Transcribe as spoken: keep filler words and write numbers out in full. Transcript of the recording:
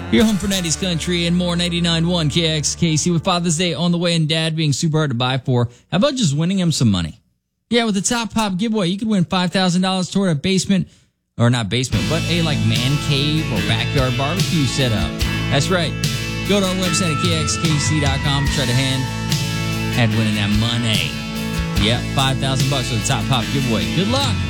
Your home for nineties country and more. Ninety-nine point one K X K C with Father's Day on the way and Dad being super hard to buy for. How about just winning him some money? Yeah, with the Top Pop giveaway, you could win five thousand dollars toward a basement, or not basement, but a like man cave or backyard barbecue setup. That's right. Go to our website at K X K C dot com. Try to hand and winning that money. Yep, five thousand bucks for the Top Pop giveaway. Good luck.